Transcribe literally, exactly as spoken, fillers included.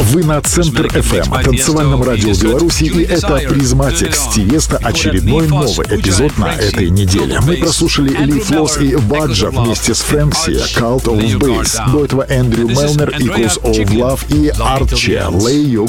Вы на Центр эф эм, танцевальном радио Беларуси, и это Призматикс, Тиеста, очередной новый эпизод на этой неделе. Мы прослушали Ли Флос и Баджа вместе с Фрэнкси, Cult of Bass. До этого Эндрю Мелнер, Echoes of Love и Арчи, Lay Your